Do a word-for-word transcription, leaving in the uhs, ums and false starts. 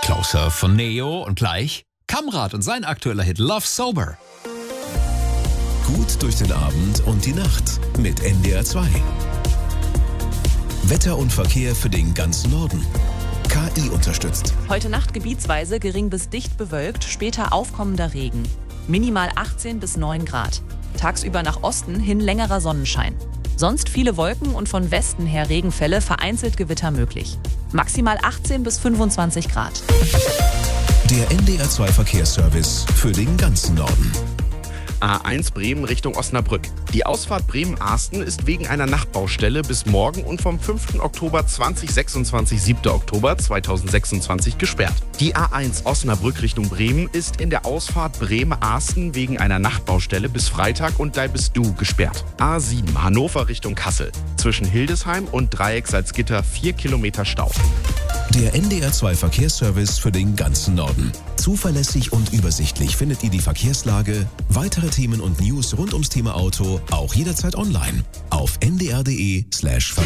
Closer von Neo und gleich Kamrat und sein aktueller Hit Love Sober. Gut durch den Abend und die Nacht mit N D R zwei. Wetter und Verkehr für den ganzen Norden. K I unterstützt. Heute Nacht gebietsweise gering bis dicht bewölkt, später aufkommender Regen. Minimal achtzehn bis neun Grad. Tagsüber nach Osten hin längerer Sonnenschein. Sonst viele Wolken und von Westen her Regenfälle, vereinzelt Gewitter möglich. Maximal achtzehn bis fünfundzwanzig Grad. Der N D R zwei Verkehrsservice für den ganzen Norden. A eins Bremen Richtung Osnabrück. Die Ausfahrt Bremen-Arsten ist wegen einer Nachtbaustelle bis morgen und vom fünften Oktober zweitausendsechsundzwanzig, siebten Oktober zweitausendsechsundzwanzig gesperrt. Die A eins Osnabrück Richtung Bremen ist in der Ausfahrt Bremen-Arsten wegen einer Nachtbaustelle bis Freitag und da bist du gesperrt. A sieben Hannover Richtung Kassel. Zwischen Hildesheim und Dreieck Salzgitter vier Kilometer Stau. Der N D R zwei Verkehrsservice für den ganzen Norden. Zuverlässig und übersichtlich findet ihr die Verkehrslage, weitere Themen und News rund ums Thema Auto auch jederzeit online auf n d r punkt d e slash verkehr.